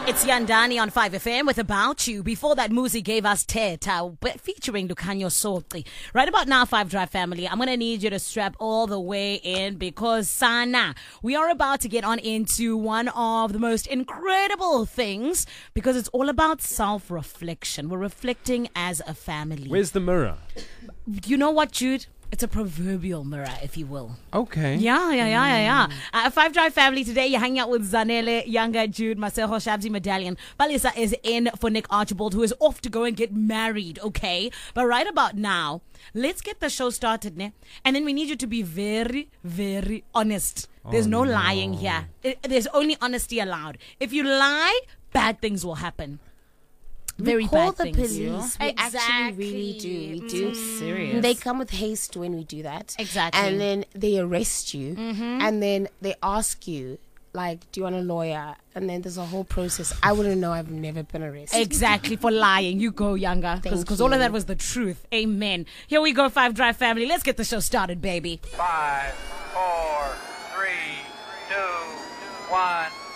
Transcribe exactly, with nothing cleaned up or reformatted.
It's Yandani on five F M with About You. Before that, Muzi gave us Teta, featuring Lucanyo Soti. Right about now, Five Drive family, I'm going to need you to strap all the way in because, Sana, we are about to get on into one of the most incredible things because it's all about self-reflection. We're reflecting as a family. Where's the mirror? You know what, Jude? It's a proverbial mirror, if you will. Okay. Yeah, yeah, yeah, yeah, yeah. Uh, Five Drive family, today you're hanging out with Zanele, Younger, Jude, Maseho, Shabzi, Medallion. Balisa is in for Nick Archibald, who is off to go and get married, okay? But right about now, let's get the show started, ne? And then we need you to be very, very honest. There's Oh, no, no. lying here. It, there's only honesty allowed. If you lie, bad things will happen. Very We call bad the things. police. Yeah. We actually really do. We do. Mm. Serious. They come with haste when we do that. Exactly. And then they arrest you. Mm-hmm. And then they ask you, like, do you want a lawyer? And then there's a whole process. I wouldn't know. I've never been arrested. Exactly, for lying. You go, Younger. Thank Because all of you. that was the truth. Amen. Here we go, Five Drive family. Let's get the show started, baby. Five, four, three, two, one.